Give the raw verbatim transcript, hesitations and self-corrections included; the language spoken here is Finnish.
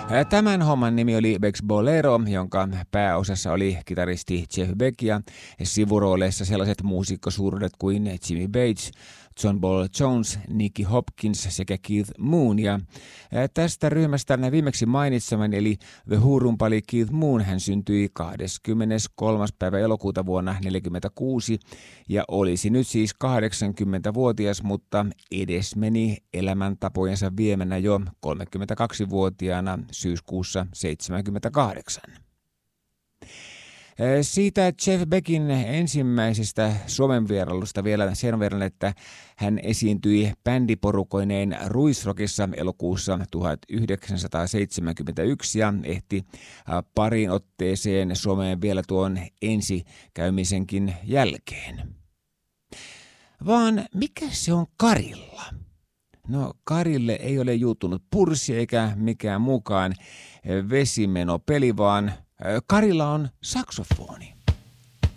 Tämän homman nimi oli Bex Bolero, jonka pääosassa oli kitaristi Jeff Beck ja sivurooleissa sellaiset muusikkosuuruudet kuin Jimmy Page, John Paul Jones, Nicky Hopkins sekä Keith Moon. Ja tästä ryhmästä viimeksi mainitsemani eli The Who-rumpali Keith Moon, hän syntyi kahdeskymmeneskolmas päivä elokuuta vuonna tuhatyhdeksänsataaneljäkymmentäkuusi ja olisi nyt siis kahdeksankymmentävuotias, mutta edesmeni elämäntapojensa viemänä jo kolmekymmentäkaksivuotiaana syyskuussa seitsemänkymmentäkahdeksan. Siitä Jeff Beckin ensimmäisestä Suomen vierailusta vielä sen verran, että hän esiintyi bändiporukoineen Ruisrockissa elokuussa tuhatyhdeksänsataaseitsemänkymmentäyksi ja ehti pariin otteeseen Suomeen vielä tuon ensikäymisenkin jälkeen. Vaan mikä se on Karilla? No, Karille ei ole juuttunut purssi eikä mikään mukaan vesimenopeli, vaan Karilla on saksofoni.